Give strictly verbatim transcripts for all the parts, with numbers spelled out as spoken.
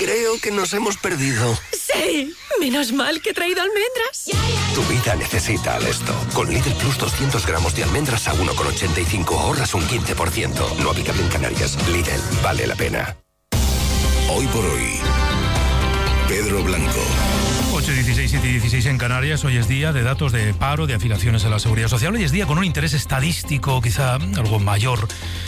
Creo que nos hemos perdido. ¡Sí! Menos mal que he traído almendras. Tu vida necesita Alesto. Con Lidl Plus doscientos gramos de almendras a uno con ochenta y cinco ahorras un quince por ciento. No aplicable en Canarias. Lidl, vale la pena. Hoy por hoy, Pedro Blanco. ocho y dieciséis, siete y dieciséis en Canarias. Hoy es día de datos de paro, de afiliaciones a la Seguridad Social. Hoy es día con un interés estadístico quizá algo mayor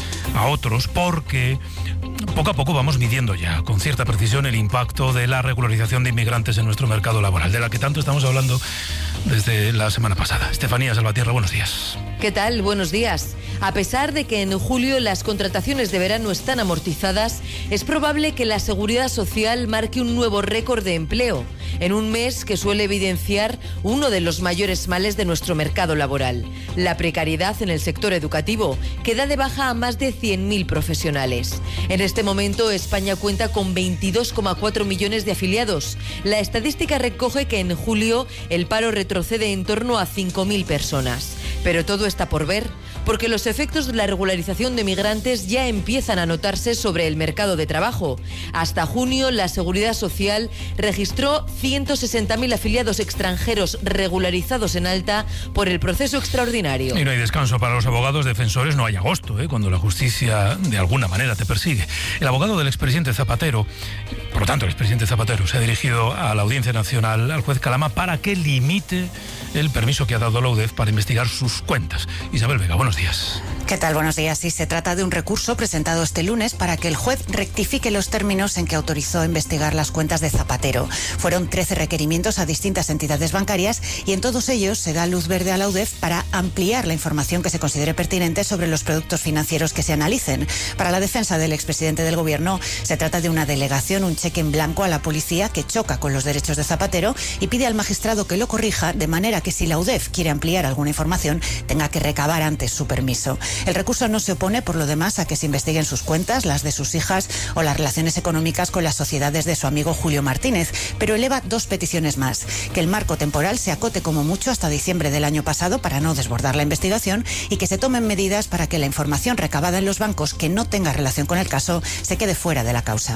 a otros, porque poco a poco vamos midiendo ya con cierta precisión el impacto de la regularización de inmigrantes en nuestro mercado laboral, de la que tanto estamos hablando desde la semana pasada. Estefanía Salvatierra, buenos días. ¿Qué tal? Buenos días. A pesar de que en julio las contrataciones de verano están amortizadas, es probable que la Seguridad Social marque un nuevo récord de empleo, en un mes que suele evidenciar uno de los mayores males de nuestro mercado laboral, la precariedad en el sector educativo, que da de baja a más de cien mil profesionales. En este momento, España cuenta con veintidós coma cuatro millones de afiliados. La estadística recoge que en julio el paro retrocede en torno a cinco mil personas. Pero todo está por ver, porque los efectos de la regularización de migrantes ya empiezan a notarse sobre el mercado de trabajo. Hasta junio, la Seguridad Social registró ciento sesenta mil afiliados extranjeros regularizados en alta por el proceso extraordinario. Y no hay descanso para los abogados defensores, no hay agosto, ¿eh? cuando la justicia de alguna manera te persigue. El abogado del expresidente Zapatero, por lo tanto el expresidente Zapatero, se ha dirigido a la Audiencia Nacional, al juez Calama, para que limite el permiso que ha dado la U D E F para investigar sus cuentas. Isabel Vega, buenos días. ¿Qué tal? Buenos días. Sí, se trata de un recurso presentado este lunes para que el juez rectifique los términos en que autorizó investigar las cuentas de Zapatero. Fueron trece requerimientos a distintas entidades bancarias y en todos ellos se da luz verde a la U D E F para ampliar la información que se considere pertinente sobre los productos financieros que se analicen. Para la defensa del expresidente del Gobierno, se trata de una delegación, un cheque en blanco a la policía que choca con los derechos de Zapatero y pide al magistrado que lo corrija, de manera que si la U D E F quiere ampliar alguna información, tenga que recabar antes su permiso. El recurso no se opone, por lo demás, a que se investiguen sus cuentas, las de sus hijas o las relaciones económicas con las sociedades de su amigo Julio Martínez, pero eleva dos peticiones más: que el marco temporal se acote como mucho hasta diciembre del año pasado para no desbordar la investigación y que se tomen medidas para que la información recabada en los bancos que no tenga relación con el caso se quede fuera de la causa.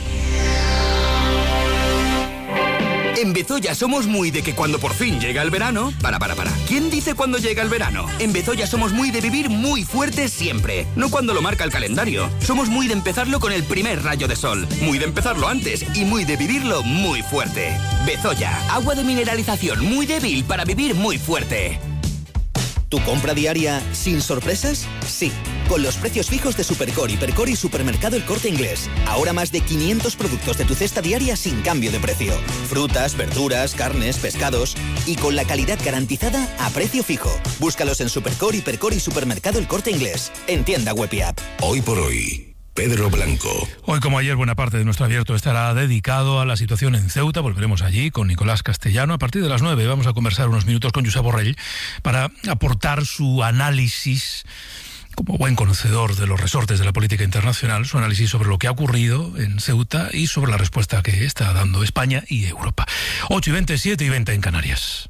En Bezoya somos muy de que cuando por fin llega el verano... Para, para, para. ¿Quién dice cuando llega el verano? En Bezoya somos muy de vivir muy fuerte siempre. No cuando lo marca el calendario. Somos muy de empezarlo con el primer rayo de sol. Muy de empezarlo antes y muy de vivirlo muy fuerte. Bezoya, agua de mineralización muy débil para vivir muy fuerte. ¿Tu compra diaria sin sorpresas? Sí, con los precios fijos de Supercore, Hipercore y Supermercado El Corte Inglés. Ahora más de quinientos productos de tu cesta diaria sin cambio de precio. Frutas, verduras, carnes, pescados y con la calidad garantizada a precio fijo. Búscalos en Supercore, Hipercore y Supermercado El Corte Inglés. En tienda web y app. Hoy por hoy, Pedro Blanco. Hoy, como ayer, buena parte de nuestro abierto estará dedicado a la situación en Ceuta. Volveremos allí con Nicolás Castellano. A partir de las nueve vamos a conversar unos minutos con Josep Borrell para aportar su análisis, como buen conocedor de los resortes de la política internacional, su análisis sobre lo que ha ocurrido en Ceuta y sobre la respuesta que está dando España y Europa. ocho y veinte, siete y veinte en Canarias.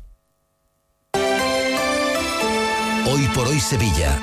Hoy por hoy Sevilla.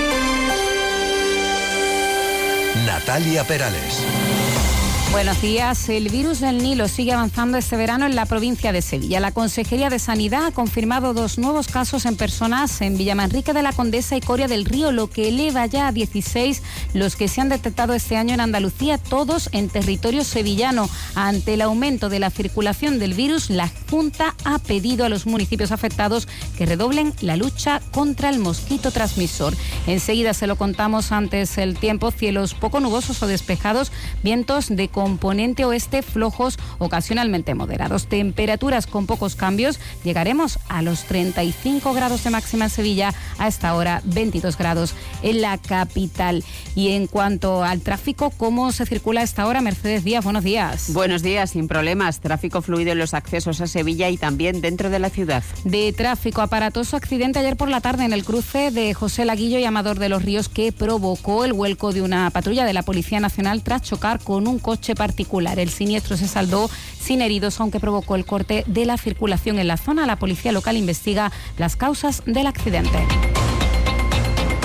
Natalia Perales. Buenos días. El virus del Nilo sigue avanzando este verano en la provincia de Sevilla. La Consejería de Sanidad ha confirmado dos nuevos casos en personas en Villamanrique de la Condesa y Coria del Río, lo que eleva ya a dieciséis los que se han detectado este año en Andalucía, todos en territorio sevillano. Ante el aumento de la circulación del virus, la Junta ha pedido a los municipios afectados que redoblen la lucha contra el mosquito transmisor. Enseguida se lo contamos. Antes el tiempo: cielos poco nubosos o despejados, vientos de componente oeste flojos, ocasionalmente moderados. Temperaturas con pocos cambios. Llegaremos a los treinta y cinco grados de máxima en Sevilla, a esta hora veintidós grados en la capital. Y en cuanto al tráfico, ¿cómo se circula a esta hora? Mercedes Díaz, buenos días. Buenos días, sin problemas. Tráfico fluido en los accesos a Sevilla y también dentro de la ciudad. De tráfico, aparatoso accidente ayer por la tarde en el cruce de José Laguillo y Amador de los Ríos, que provocó el vuelco de una patrulla de la Policía Nacional tras chocar con un coche particular. El siniestro se saldó sin heridos, aunque provocó el corte de la circulación en la zona. La policía local investiga las causas del accidente.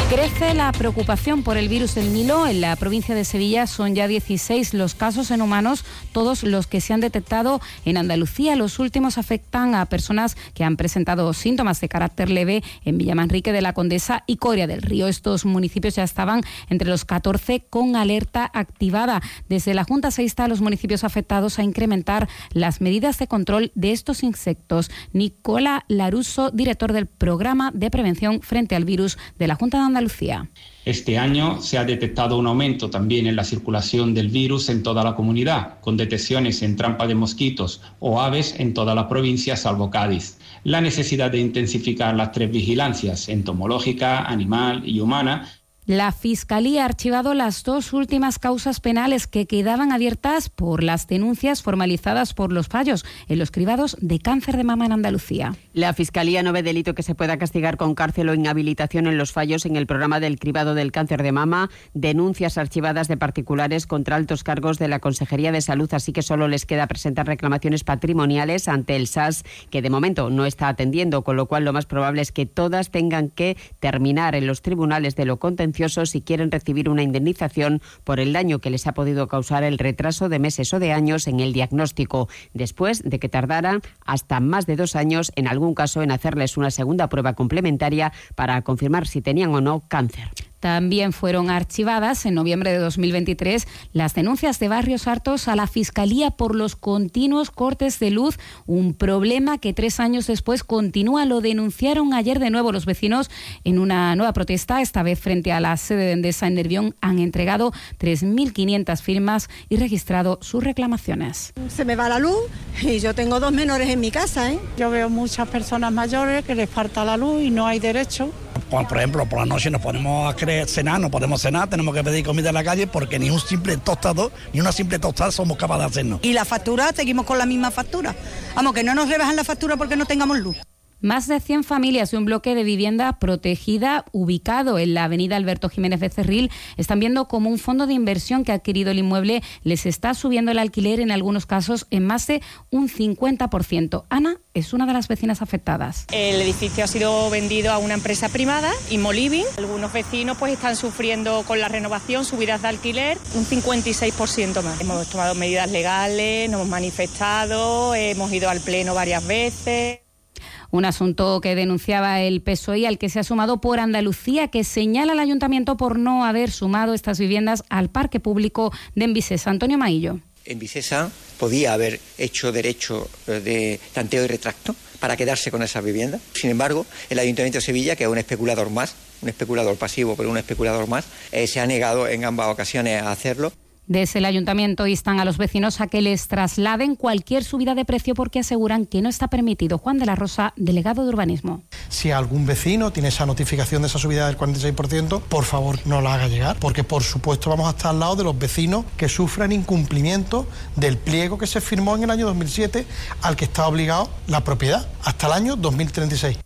Crece la preocupación por el virus del Nilo. En la provincia de Sevilla son ya dieciséis los casos en humanos, todos los que se han detectado en Andalucía. Los últimos afectan a personas que han presentado síntomas de carácter leve en Villamanrique de la Condesa y Coria del Río. Estos municipios ya estaban entre los catorce con alerta activada. Desde la Junta se insta a los municipios afectados a incrementar las medidas de control de estos insectos. Nicola Laruso, director del Programa de Prevención frente al Virus de la Junta de Andalucía. Andalucía. Este año se ha detectado un aumento también en la circulación del virus en toda la comunidad, con detecciones en trampa de mosquitos o aves en toda la provincia salvo Cádiz. La necesidad de intensificar las tres vigilancias, entomológica, animal y humana. La Fiscalía ha archivado las dos últimas causas penales que quedaban abiertas por las denuncias formalizadas por los fallos en los cribados de cáncer de mama en Andalucía. La Fiscalía no ve delito que se pueda castigar con cárcel o inhabilitación en los fallos en el programa del cribado del cáncer de mama, denuncias archivadas de particulares contra altos cargos de la Consejería de Salud, así que solo les queda presentar reclamaciones patrimoniales ante el S A S, que de momento no está atendiendo, con lo cual lo más probable es que todas tengan que terminar en los tribunales de lo contencioso si quieren recibir una indemnización por el daño que les ha podido causar el retraso de meses o de años en el diagnóstico, después de que tardara hasta más de dos años, en algún caso, en hacerles una segunda prueba complementaria para confirmar si tenían o no cáncer. También fueron archivadas en noviembre de dos mil veintitrés las denuncias de Barrios Hartos a la Fiscalía por los continuos cortes de luz, un problema que tres años después continúa. Lo denunciaron ayer de nuevo los vecinos en una nueva protesta, esta vez frente a la sede de Endesa en Nervión. Han entregado tres mil quinientas firmas y registrado sus reclamaciones. Se me va la luz y yo tengo dos menores en mi casa, ¿eh? Yo veo muchas personas mayores que les falta la luz y no hay derecho. Cuando, por ejemplo, por la noche nos ponemos a querer cenar, no podemos cenar, tenemos que pedir comida en la calle porque ni un simple tostado, ni una simple tostada somos capaces de hacernos. Y la factura, seguimos con la misma factura. Vamos, que no nos rebajan la factura porque no tengamos luz. Más de cien familias de un bloque de vivienda protegida ubicado en la avenida Alberto Jiménez Becerril están viendo como un fondo de inversión que ha adquirido el inmueble les está subiendo el alquiler, en algunos casos en más de un cincuenta por ciento. Ana es una de las vecinas afectadas. El edificio ha sido vendido a una empresa privada, Imoliving. Algunos vecinos pues están sufriendo con la renovación subidas de alquiler un cincuenta y seis por ciento más. Hemos tomado medidas legales, nos hemos manifestado, hemos ido al pleno varias veces. Un asunto que denunciaba el P S O E y al que se ha sumado por Andalucía, que señala al ayuntamiento por no haber sumado estas viviendas al parque público de Envisesa. Antonio Maillo. Envisesa podía haber hecho derecho de tanteo y retracto para quedarse con esas viviendas. Sin embargo, el Ayuntamiento de Sevilla, que es un especulador más, un especulador pasivo, pero un especulador más, eh, se ha negado en ambas ocasiones a hacerlo. Desde el ayuntamiento instan a los vecinos a que les trasladen cualquier subida de precio porque aseguran que no está permitido. Juan de la Rosa, delegado de urbanismo. Si algún vecino tiene esa notificación de esa subida del cuarenta y seis por ciento, por favor no la haga llegar, porque por supuesto vamos a estar al lado de los vecinos que sufran incumplimiento del pliego que se firmó en el año dos mil siete al que está obligado la propiedad hasta el año dos mil treinta y seis.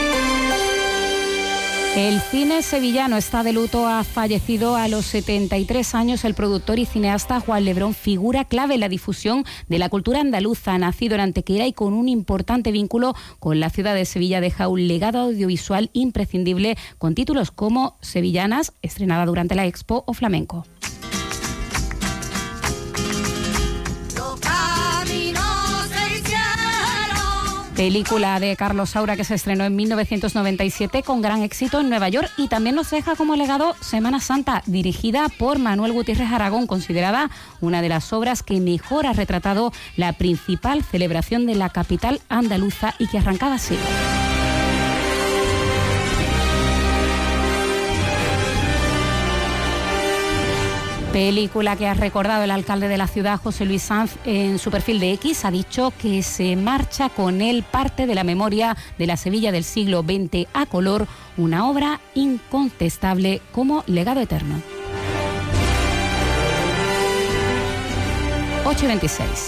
El cine sevillano está de luto. Ha fallecido a los setenta y tres años el productor y cineasta Juan Lebrón, figura clave en la difusión de la cultura andaluza. Nacido en Antequera y con un importante vínculo con la ciudad de Sevilla, deja un legado audiovisual imprescindible con títulos como Sevillanas, estrenada durante la Expo, o Flamenco. Película de Carlos Saura que se estrenó en mil novecientos noventa y siete con gran éxito en Nueva York, y también nos deja como legado Semana Santa, dirigida por Manuel Gutiérrez Aragón, considerada una de las obras que mejor ha retratado la principal celebración de la capital andaluza y que arrancaba así. Película que ha recordado el alcalde de la ciudad, José Luis Sanz, en su perfil de X. Ha dicho que se marcha con él parte de la memoria de la Sevilla del siglo veinte a color, una obra incontestable como legado eterno. ocho y veintiséis.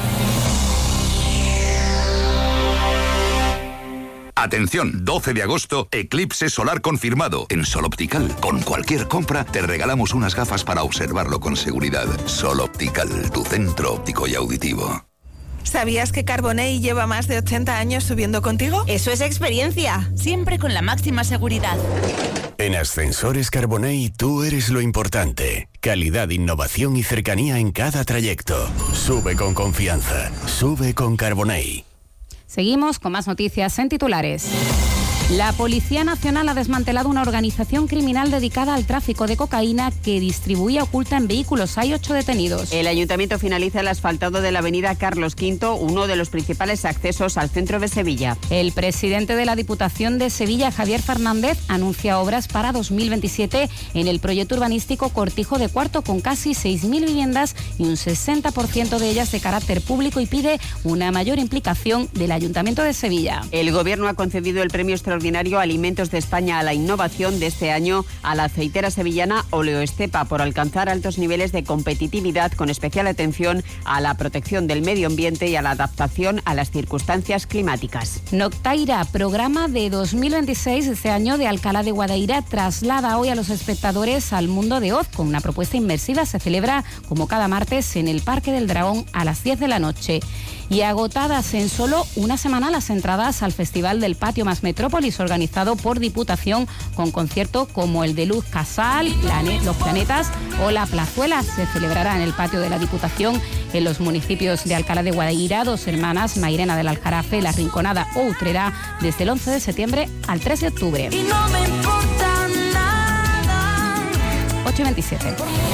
Atención, doce de agosto, eclipse solar confirmado en Sol Optical. Con cualquier compra te regalamos unas gafas para observarlo con seguridad. Sol Optical, tu centro óptico y auditivo. ¿Sabías que Carbonell lleva más de ochenta años subiendo contigo? Eso es experiencia, siempre con la máxima seguridad. En Ascensores Carbonell tú eres lo importante. Calidad, innovación y cercanía en cada trayecto. Sube con confianza. Sube con Carbonell. Seguimos con más noticias en titulares. La Policía Nacional ha desmantelado una organización criminal dedicada al tráfico de cocaína que distribuía oculta en vehículos. Hay ocho detenidos. El ayuntamiento finaliza el asfaltado de la avenida Carlos quinto, uno de los principales accesos al centro de Sevilla. El presidente de la Diputación de Sevilla, Javier Fernández, anuncia obras para dos mil veintisiete en el proyecto urbanístico Cortijo de Cuarto, con casi seis mil viviendas y un sesenta por ciento de ellas de carácter público, y pide una mayor implicación del Ayuntamiento de Sevilla. El Gobierno ha concedido el premio extraordinario Alimentos de España a la Innovación de este año a la aceitera sevillana Oleoestepa por alcanzar altos niveles de competitividad, con especial atención a la protección del medio ambiente y a la adaptación a las circunstancias climáticas. Noctaira, programa de dos mil veintiséis este año de Alcalá de Guadaira, traslada hoy a los espectadores al mundo de Oz con una propuesta inmersiva. Se celebra como cada martes en el Parque del Dragón a las diez de la noche. Y agotadas en solo una semana las entradas al Festival del Patio Más Metrópolis, organizado por Diputación, con conciertos como el de Luz Casal, Planet, Los Planetas o La Plazuela. Se celebrará en el patio de la Diputación en los municipios de Alcalá de Guadaira, Dos Hermanas, Mairena del Aljarafe, La Rinconada o Utrera, desde el once de septiembre al tres de octubre. Y no me importa nada. ocho y veintisiete.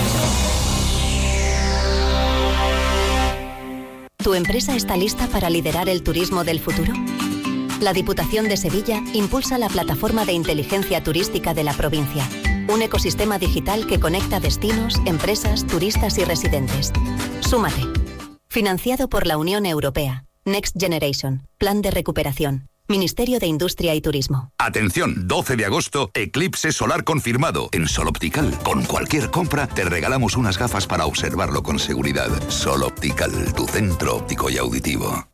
¿Tu empresa está lista para liderar el turismo del futuro? La Diputación de Sevilla impulsa la plataforma de inteligencia turística de la provincia, un ecosistema digital que conecta destinos, empresas, turistas y residentes. Súmate. Financiado por la Unión Europea. Next Generation. Plan de recuperación. Ministerio de Industria y Turismo. Atención, doce de agosto, eclipse solar confirmado en Sol Optical. Con cualquier compra te regalamos unas gafas para observarlo con seguridad. Sol Optical, tu centro óptico y auditivo.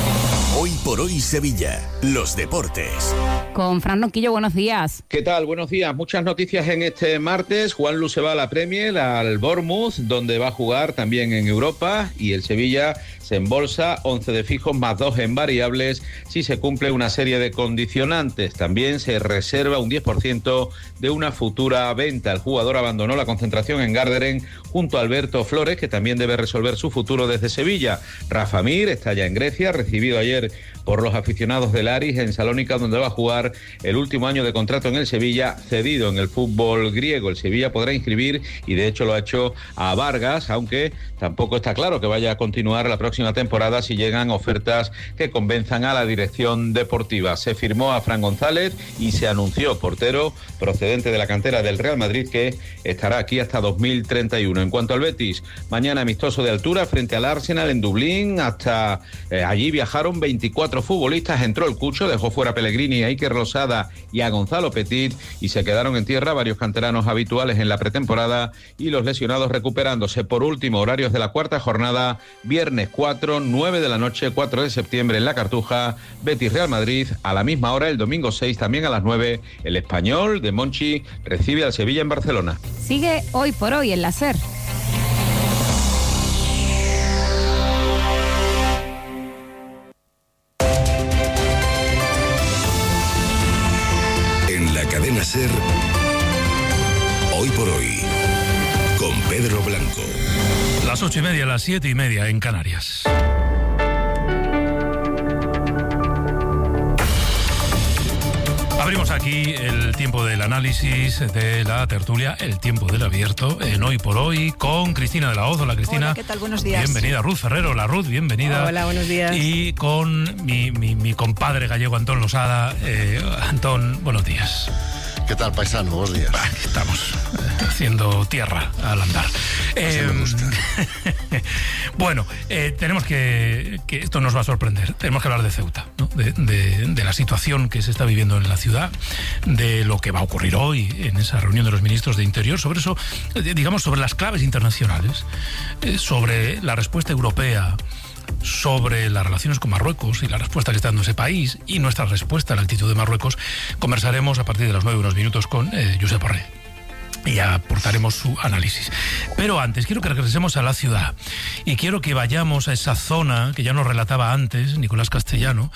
Hoy por hoy Sevilla, los deportes. Con Fran Ronquillo, buenos días. ¿Qué tal? Buenos días. Muchas noticias en este martes. Juanlu se va a la Premier, al Bournemouth, donde va a jugar también en Europa, y el Sevilla se embolsa once de fijos más dos en variables si se cumple una serie de condicionantes. También se reserva un diez por ciento de una futura venta. El jugador abandonó la concentración en Garderen junto a Alberto Flores, que también debe resolver su futuro desde Sevilla. Rafa Mir está ya en Grecia, recibido ayer por los aficionados del Aris en Salónica, donde va a jugar el último año de contrato en el Sevilla, cedido en el fútbol griego. El Sevilla podrá inscribir, y de hecho lo ha hecho, a Vargas, aunque tampoco está claro que vaya a continuar la próxima temporada si llegan ofertas que convenzan a la dirección deportiva. Se firmó a Fran González y se anunció portero procedente de la cantera del Real Madrid, que estará aquí hasta dos mil treinta y uno. En cuanto al Betis, mañana amistoso de altura frente al Arsenal en Dublín. Hasta eh, allí viajaron veinticuatro futbolistas. Entró el Cucho, dejó fuera a Pellegrini, a Iker Losada y a Gonzalo Petit, y se quedaron en tierra varios canteranos habituales en la pretemporada y los lesionados recuperándose. Por último, horarios de la cuarta jornada: viernes cuatro, nueve de la noche, cuatro de septiembre en la Cartuja, Betis Real Madrid a la misma hora. El domingo seis, también a las nueve, el Español de Monchi recibe al Sevilla en Barcelona. Sigue Hoy por Hoy en la SER. En la cadena SER, Hoy por Hoy, con Pedro Blanco. Las ocho y media, las siete y media en Canarias. Abrimos aquí el tiempo del análisis, de la tertulia, el tiempo del abierto, en Hoy por Hoy, con Cristina de la Hoz. Hola, Cristina. Hola, ¿qué tal? Buenos días. Bienvenida. Ruth Ferrero. La Ruth, bienvenida. Hola, buenos días. Y con mi, mi, mi compadre gallego Antón Losada. Eh, Antón, buenos días. ¿Qué tal, paisano? Buenos días. Aquí estamos, eh, haciendo tierra al andar. Eh, me gusta. Bueno, eh, tenemos que, que... Esto nos va a sorprender. Tenemos que hablar de Ceuta, ¿no? de, de, de la situación que se está viviendo en la ciudad, de lo que va a ocurrir hoy en esa reunión de los ministros de Interior, sobre eso, digamos, sobre las claves internacionales, eh, sobre la respuesta europea, sobre las relaciones con Marruecos y la respuesta que está dando ese país y nuestra respuesta a la actitud de Marruecos. Conversaremos a partir de las nueve unos minutos con eh, Josep Borrell. y aportaremos su análisis. Pero antes, quiero que regresemos a la ciudad y quiero que vayamos a esa zona que ya nos relataba antes Nicolás Castellano,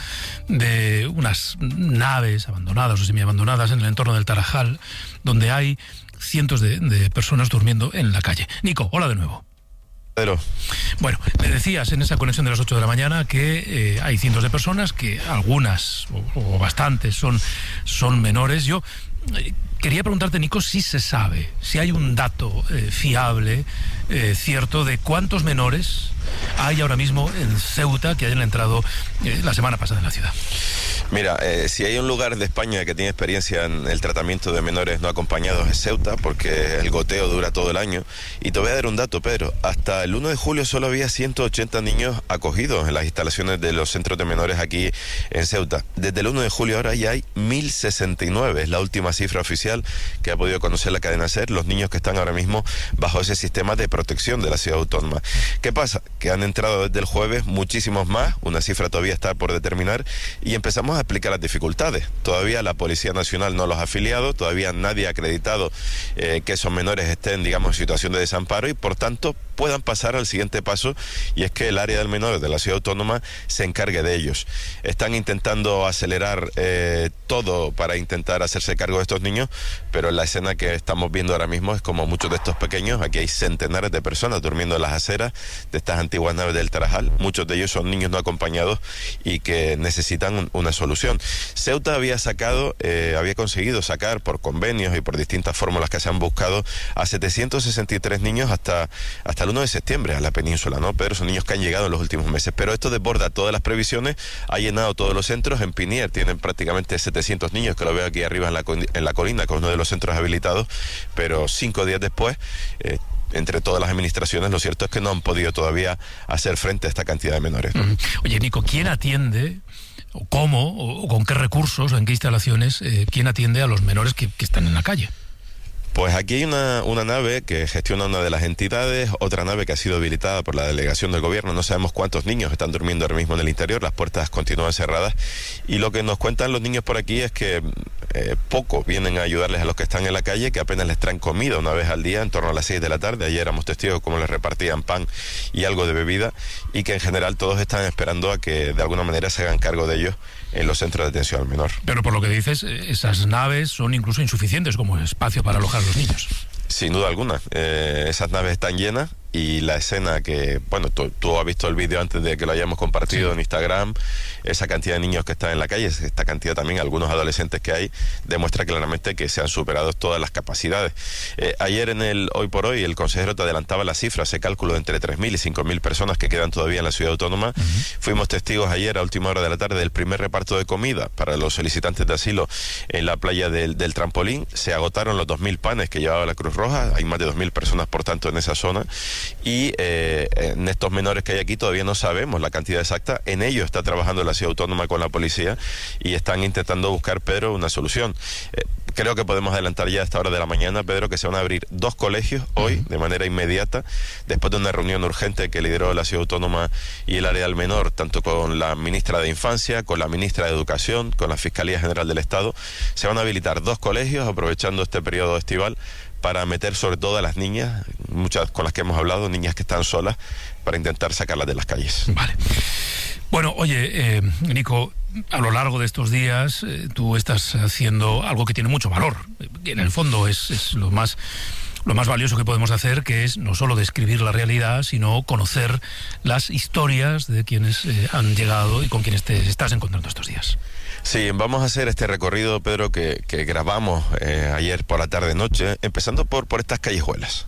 de unas naves abandonadas o semiabandonadas en el entorno del Tarajal, donde hay cientos de, de personas durmiendo en la calle. Nico, hola de nuevo. Pedro. Bueno, me decías en esa conexión de las ocho de la mañana que eh, hay cientos de personas, que algunas o, o bastantes son, son menores. Yo eh, quería preguntarte, Nico, si se sabe, si hay un dato eh, fiable, eh, cierto, de cuántos menores hay ahora mismo en Ceuta que hayan entrado eh, la semana pasada en la ciudad. Mira, eh, si hay un lugar de España que tiene experiencia en el tratamiento de menores no acompañados es Ceuta, porque el goteo dura todo el año. Y te voy a dar un dato, Pedro. Hasta el uno de julio solo había ciento ochenta niños acogidos en las instalaciones de los centros de menores aquí en Ceuta. Desde el uno de julio ahora ya hay mil sesenta y nueve, es la última cifra oficial que ha podido conocer la cadena SER, los niños que están ahora mismo bajo ese sistema de protección de la ciudad autónoma. ¿Qué pasa? Que han entrado desde el jueves muchísimos más, una cifra todavía está por determinar, y empezamos a explicar las dificultades. Todavía la Policía Nacional no los ha afiliado, todavía nadie ha acreditado eh, que esos menores estén, digamos, en situación de desamparo y por tanto puedan pasar al siguiente paso, y es que el área del menor de la ciudad autónoma se encargue de ellos. Están intentando acelerar eh, todo para intentar hacerse cargo de estos niños, pero la escena que estamos viendo ahora mismo es como muchos de estos pequeños. Aquí hay centenares de personas durmiendo en las aceras de estas antiguas naves del Tarajal. Muchos de ellos son niños no acompañados y que necesitan un, una solución. Ceuta había sacado, eh, había conseguido sacar por convenios y por distintas fórmulas que se han buscado a setecientos sesenta y tres niños hasta, hasta el uno de septiembre a la península, ¿no? Pero son niños que han llegado en los últimos meses. Pero esto desborda todas las previsiones, ha llenado todos los centros. En Pinier tienen prácticamente setecientos niños, que lo veo aquí arriba en la, en la colina, con uno de los centros habilitados, pero cinco días después, eh, entre todas las administraciones, lo cierto es que no han podido todavía hacer frente a esta cantidad de menores, ¿no? Uh-huh. Oye, Nico, ¿quién atiende, o cómo, o, o con qué recursos, o en qué instalaciones, eh, quién atiende a los menores que, que están en la calle? Pues aquí hay una, una nave que gestiona una de las entidades, otra nave que ha sido habilitada por la delegación del gobierno. No sabemos cuántos niños están durmiendo ahora mismo en el interior, las puertas continúan cerradas, y lo que nos cuentan los niños por aquí es que eh, poco vienen a ayudarles a los que están en la calle, que apenas les traen comida una vez al día, en torno a las seis de la tarde. Ayer éramos testigos cómo les repartían pan y algo de bebida, y que en general todos están esperando a que de alguna manera se hagan cargo de ellos en los centros de atención al menor. Pero por lo que dices, esas naves son incluso insuficientes como espacio para alojar a los niños. Sin duda alguna. Eh, esas naves están llenas, y la escena que, bueno, tú, tú has visto el vídeo antes de que lo hayamos compartido, sí, en Instagram, esa cantidad de niños que están en la calle, esta cantidad también, algunos adolescentes que hay, demuestra claramente que se han superado todas las capacidades. Eh, ayer en el Hoy por Hoy, el consejero te adelantaba la cifra, se calculó de entre tres mil y cinco mil personas que quedan todavía en la ciudad autónoma. Uh-huh. Fuimos testigos ayer a última hora de la tarde del primer reparto de comida para los solicitantes de asilo en la playa del, del Trampolín. Se agotaron los dos mil panes que llevaba la Cruz Roja, hay más de dos mil personas por tanto en esa zona. Y eh, en estos menores que hay aquí todavía no sabemos la cantidad exacta. En ello está trabajando la ciudad autónoma con la policía y están intentando buscar, Pedro, una solución. Eh, creo que podemos adelantar ya a esta hora de la mañana, Pedro, que se van a abrir dos colegios hoy, uh-huh, de manera inmediata, después de una reunión urgente que lideró la ciudad autónoma y el área del menor, tanto con la ministra de Infancia, con la ministra de Educación, con la Fiscalía General del Estado. Se van a habilitar dos colegios aprovechando este periodo estival, para meter sobre todo a las niñas, muchas con las que hemos hablado, niñas que están solas, para intentar sacarlas de las calles. Vale. Bueno, oye, eh, Nico, a lo largo de estos días eh, tú estás haciendo algo que tiene mucho valor. En el fondo es, es lo más... lo más valioso que podemos hacer, que es no solo describir la realidad, sino conocer las historias de quienes eh, han llegado y con quienes te estás encontrando estos días. Sí, vamos a hacer este recorrido, Pedro, que, que grabamos eh, ayer por la tarde-noche, empezando por, por estas callejuelas.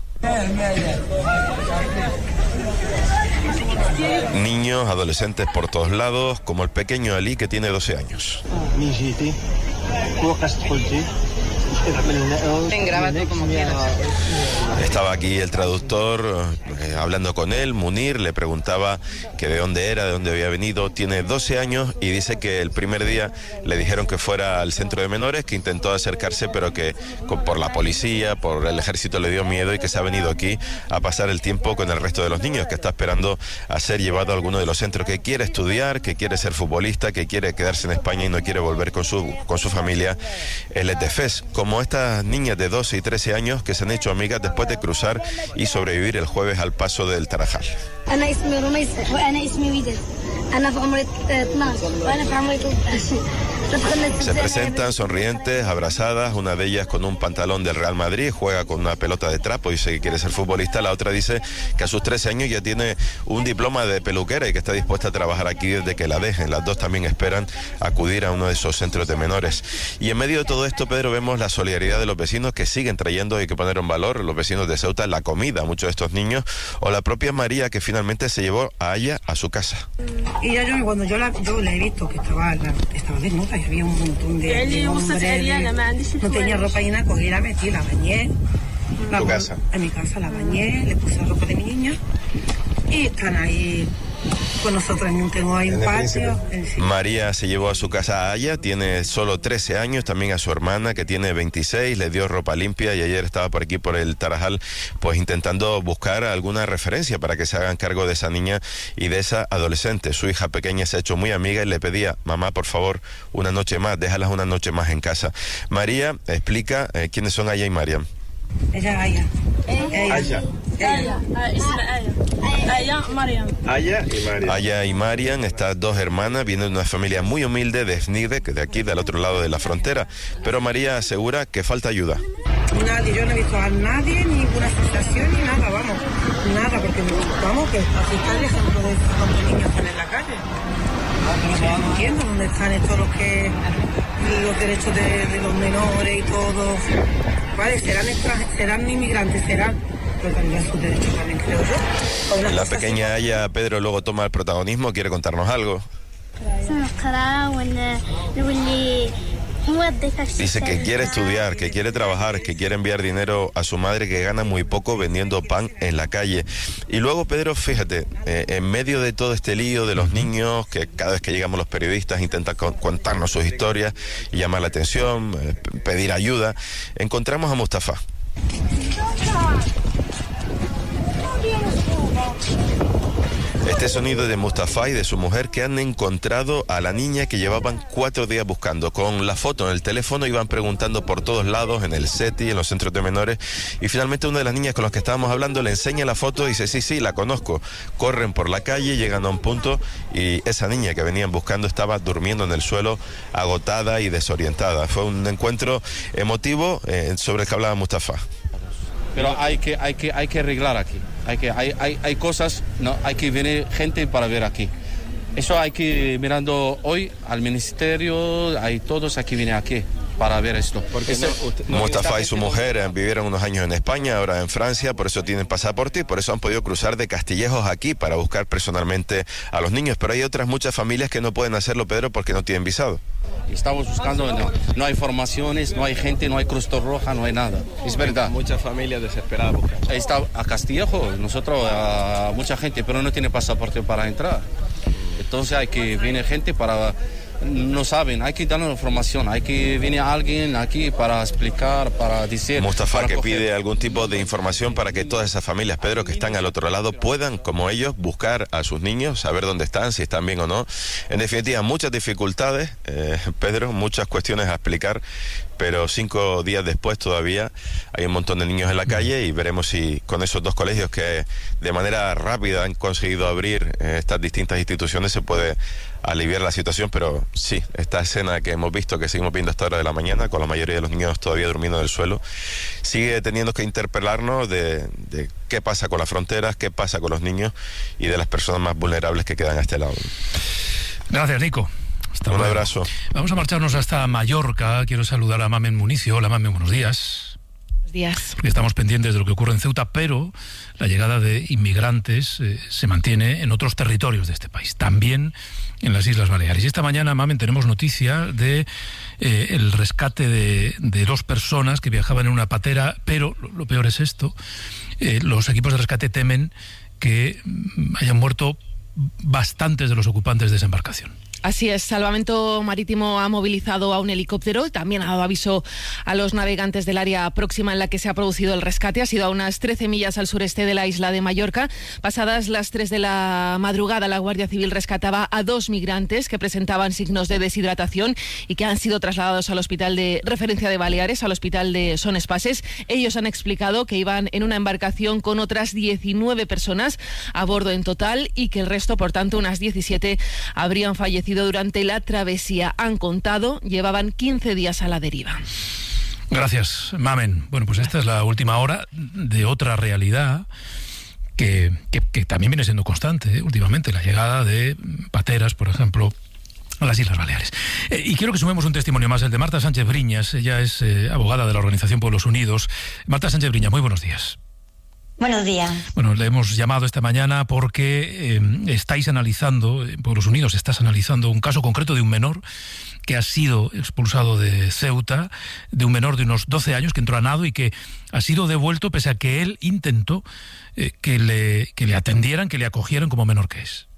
Niños, adolescentes por todos lados, como el pequeño Ali, que tiene doce años. Grábate como quieras. Estaba aquí el traductor, eh, hablando con él, Munir le preguntaba que de dónde era, de dónde había venido. Tiene doce años y dice que el primer día le dijeron que fuera al centro de menores, que intentó acercarse, pero que con, por la policía, por el ejército le dio miedo y que se ha venido aquí a pasar el tiempo con el resto de los niños, que está esperando a ser llevado a alguno de los centros, que quiere estudiar, que quiere ser futbolista, que quiere quedarse en España y no quiere volver con su, con su familia. Él es de Fez, como estas niñas de doce y trece años que se han hecho amigas después de cruzar y sobrevivir el jueves al paso del Tarajal. Se presentan sonrientes, abrazadas, una de ellas con un pantalón del Real Madrid, juega con una pelota de trapo y dice que quiere ser futbolista. La otra dice que a sus trece años ya tiene un diploma de peluquera y que está dispuesta a trabajar aquí desde que la dejen. Las dos también esperan acudir a uno de esos centros de menores. Y en medio de todo esto, Pedro, vemos la solidaridad de los vecinos que siguen trayendo, hay que poner en valor, los vecinos de Ceuta, la comida a muchos de estos niños, o la propia María, que finalmente se llevó a ella a su casa. Y ya yo, cuando yo la, yo la he visto que estaba, la, estaba desnuda y había un montón de, de hombres, de, no tenía ropa y nada, cogí, la metí, la bañé. La, ¿En tu casa? En mi casa la bañé, le puse la ropa de mi niña y están ahí con nosotros. Tengo ahí un patio. María se llevó a su casa a Aya, tiene solo trece años, también a su hermana que tiene veintiséis, le dio ropa limpia y ayer estaba por aquí por el Tarajal pues intentando buscar alguna referencia para que se hagan cargo de esa niña y de esa adolescente. Su hija pequeña se ha hecho muy amiga y le pedía: mamá, por favor, una noche más, déjalas una noche más en casa. María explica eh, quiénes son Aya y Mariam. Ella es Aya. Aya. Aya. Aya. Aya y Mariam. Aya y Mariam, estas dos hermanas, vienen de una familia muy humilde de Snide, que de aquí, del otro lado de la frontera. Pero María asegura que falta ayuda. Nadie, yo no he visto a nadie, ninguna sensación ni nada, vamos. Nada, porque vamos, que así está el ejemplo de cuántos niños están en la calle. No, no entiendo dónde están estos los que los derechos de, de los menores y todo. Vale, serán extranjeros, serán inmigrantes, serán, pero también sus derechos también, creo yo. La pequeña Aya, Pedro, luego toma el protagonismo, quiere contarnos algo. Dice que quiere estudiar, que quiere trabajar, que quiere enviar dinero a su madre, que gana muy poco vendiendo pan en la calle. Y luego, Pedro, fíjate, eh, en medio de todo este lío de los niños, que cada vez que llegamos los periodistas intentan contarnos sus historias y llamar la atención, eh, pedir ayuda, encontramos a Mustafa. Este sonido de Mustafa y de su mujer, que han encontrado a la niña que llevaban cuatro días buscando. Con la foto en el teléfono iban preguntando por todos lados, en el SETI, en los centros de menores, y finalmente una de las niñas con las que estábamos hablando le enseña la foto y dice: sí, sí, la conozco. Corren por la calle, llegan a un punto y esa niña que venían buscando estaba durmiendo en el suelo, agotada y desorientada. Fue un encuentro emotivo eh, sobre el que hablaba Mustafa. Pero hay que, hay que, hay que arreglar aquí. Hay que, hay, hay, hay cosas, no, hay que venir gente para ver aquí. Eso hay que ir mirando hoy al ministerio, hay todos aquí vienen aquí para ver esto. Porque no, usted, no, Mustafa y su mujer eh, vivieron unos años en España, ahora en Francia, por eso tienen pasaporte y por eso han podido cruzar de Castillejos aquí para buscar personalmente a los niños. Pero hay otras muchas familias que no pueden hacerlo, Pedro, porque no tienen visado. Estamos buscando, no, no hay formaciones, no hay gente, no hay Cruz Roja, no hay nada. Es verdad. Muchas familias desesperadas. Está a Castillejo, nosotros, a mucha gente, pero no tiene pasaporte para entrar. Entonces hay que venir gente para... No saben, hay que darnos información, hay que venir alguien aquí para explicar, para decir... Mustafa, para que coger. pide algún tipo de información para que todas esas familias, Pedro, que están al otro lado, puedan, como ellos, buscar a sus niños, saber dónde están, si están bien o no. En definitiva, muchas dificultades, eh, Pedro, muchas cuestiones a explicar, pero cinco días después todavía hay un montón de niños en la calle y veremos si con esos dos colegios que de manera rápida han conseguido abrir eh, estas distintas instituciones se puede aliviar la situación. Pero sí, esta escena que hemos visto, que seguimos viendo a esta hora de la mañana, con la mayoría de los niños todavía durmiendo en el suelo, sigue teniendo que interpelarnos de, de qué pasa con las fronteras, qué pasa con los niños y de las personas más vulnerables que quedan a este lado. Gracias, Nico. Hasta Un luego. abrazo. Vamos a marcharnos hasta Mallorca. Quiero saludar a Mamen Municio. Hola, Mamen, buenos días. días. Porque estamos pendientes de lo que ocurre en Ceuta, pero la llegada de inmigrantes eh, se mantiene en otros territorios de este país, también en las Islas Baleares. Y esta mañana, Mamen, tenemos noticia de eh, el rescate de, de dos personas que viajaban en una patera, pero lo, lo peor es esto, eh, los equipos de rescate temen que hayan muerto bastantes de los ocupantes de esa embarcación. Así es, Salvamento Marítimo ha movilizado a un helicóptero y también ha dado aviso a los navegantes del área próxima en la que se ha producido el rescate. Ha sido a unas trece millas al sureste de la isla de Mallorca. Pasadas las tres de la madrugada, la Guardia Civil rescataba a dos migrantes que presentaban signos de deshidratación y que han sido trasladados al hospital de referencia de Baleares, al hospital de Son Espases. Ellos han explicado que iban en una embarcación con otras diecinueve personas a bordo en total y que el resto, por tanto, unas diecisiete, habrían fallecido durante la travesía. Han contado, llevaban quince días a la deriva. Gracias, Mamen. Bueno, pues esta es la última hora de otra realidad que, que, que también viene siendo constante, ¿eh? Últimamente, la llegada de pateras, por ejemplo, a las Islas Baleares. Eh, y quiero que sumemos un testimonio más, el de Marta Sánchez Briñas. Ella es eh, abogada de la Organización Pueblos Unidos. Marta Sánchez Briñas, muy buenos días. Buenos días. Bueno, le hemos llamado esta mañana porque eh, estáis analizando, en Pueblos Unidos estás analizando un caso concreto de un menor que ha sido expulsado de Ceuta, de un menor de unos doce años que entró a nado y que ha sido devuelto pese a que él intentó eh, que, le, que le atendieran, que le acogieran como menor que es.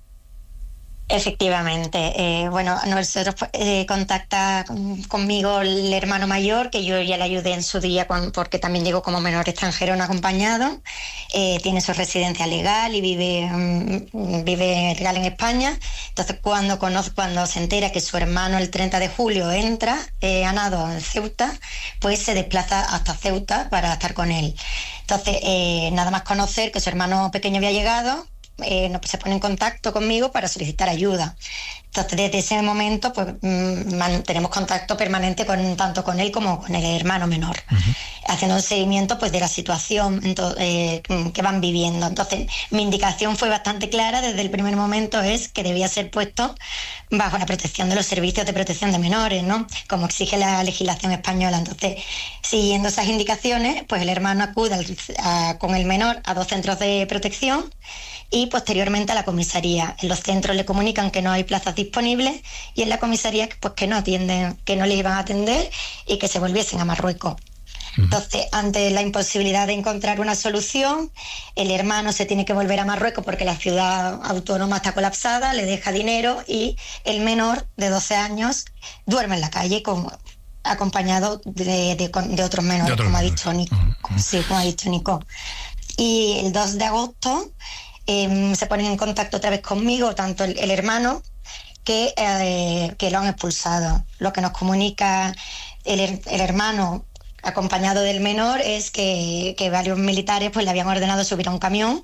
Efectivamente. Eh, bueno, nosotros eh, contacta conmigo el hermano mayor, que yo ya le ayudé en su día con, porque también llegó como menor extranjero no acompañado. Eh, tiene su residencia legal y vive, um, vive legal en España. Entonces, cuando conoce, cuando se entera que su hermano el treinta de julio entra eh, a nado en Ceuta, pues se desplaza hasta Ceuta para estar con él. Entonces, eh, nada más conocer que su hermano pequeño había llegado, Eh, no, se pone en contacto conmigo para solicitar ayuda. Entonces, desde ese momento, pues man, tenemos contacto permanente con tanto con él como con el hermano menor, uh-huh. haciendo un seguimiento pues de la situación ento, eh, que van viviendo. Entonces, mi indicación fue bastante clara desde el primer momento, es que debía ser puesto bajo la protección de los servicios de protección de menores, ¿no? Como exige la legislación española. Entonces, siguiendo esas indicaciones, pues el hermano acude al, a, con el menor a dos centros de protección y posteriormente a la comisaría. En los centros le comunican que no hay plazas disponibles y en la comisaría pues que no atienden, que no le iban a atender y que se volviesen a Marruecos. Uh-huh. Entonces, ante la imposibilidad de encontrar una solución, el hermano se tiene que volver a Marruecos porque la ciudad autónoma está colapsada, le deja dinero y el menor de doce años duerme en la calle con, acompañado de, de, de otros menores, de otros como, menores. Ha dicho Nico. Uh-huh. Sí, como ha dicho Nico. Y el dos de agosto Eh, se ponen en contacto otra vez conmigo, tanto el, el hermano que, eh, que lo han expulsado. Lo que nos comunica el, el hermano acompañado del menor es que, que varios militares pues le habían ordenado subir a un camión,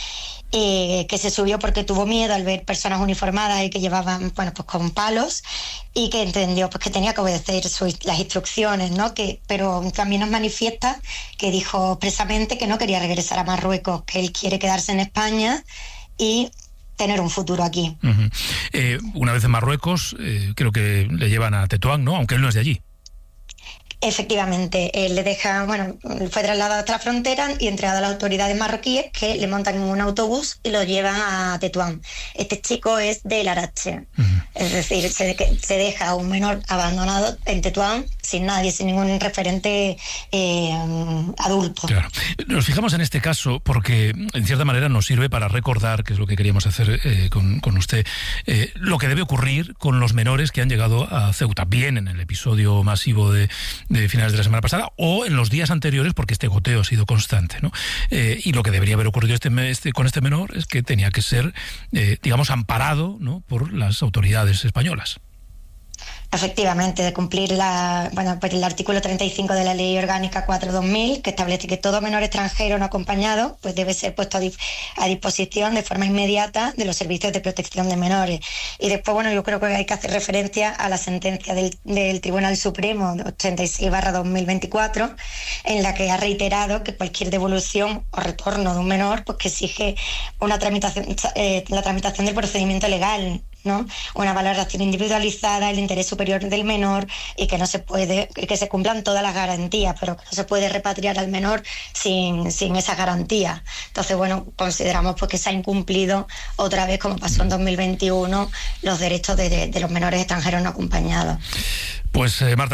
eh, que se subió porque tuvo miedo al ver personas uniformadas y que llevaban, bueno, pues con palos, y que entendió pues que tenía que obedecer su, las instrucciones, ¿no? Que, pero también nos manifiesta que dijo expresamente que no quería regresar a Marruecos, que él quiere quedarse en España y tener un futuro aquí. Uh-huh. Eh, una vez en Marruecos, eh, creo que le llevan a Tetuán, ¿no? Aunque él no es de allí. Efectivamente, él le deja, bueno, fue trasladado hasta la frontera y entregado a las autoridades marroquíes, que le montan en un autobús y lo llevan a Tetuán. Este chico es de Larache, uh-huh. es decir, se, se deja a un menor abandonado en Tetuán sin nadie, sin ningún referente eh, adulto. Claro. Nos fijamos en este caso porque en cierta manera nos sirve para recordar, que es lo que queríamos hacer eh, con, con usted, eh, lo que debe ocurrir con los menores que han llegado a Ceuta, bien en el episodio masivo de de finales de la semana pasada o en los días anteriores, porque este goteo ha sido constante, ¿no? Eh, y lo que debería haber ocurrido este, este, con este menor es que tenía que ser, eh, digamos, amparado, ¿no?, por las autoridades españolas. Efectivamente, de cumplir la, bueno, pues el artículo treinta y cinco de la Ley Orgánica cuatro barra dos mil, que establece que todo menor extranjero no acompañado pues debe ser puesto a, di- a disposición de forma inmediata de los servicios de protección de menores. Y después, bueno, yo creo que hay que hacer referencia a la sentencia del, del Tribunal Supremo ochenta y seis barra dos mil veinticuatro, en la que ha reiterado que cualquier devolución o retorno de un menor pues que exige una tramitación, eh, la tramitación del procedimiento legal, ¿no? Una valoración individualizada, el interés superior del menor y que no se puede, que se cumplan todas las garantías, pero que no se puede repatriar al menor sin, sin esa garantía. Entonces, bueno, consideramos pues que se ha incumplido otra vez, como pasó en dos mil veintiuno, los derechos de, de, de los menores extranjeros no acompañados. Pues eh, Marta